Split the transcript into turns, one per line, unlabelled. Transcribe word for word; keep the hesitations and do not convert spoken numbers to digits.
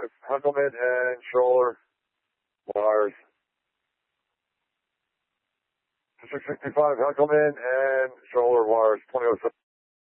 Huckleman and Stroller wires. District sixty-five, Huckleman and Stroller wires, twenty oh seven.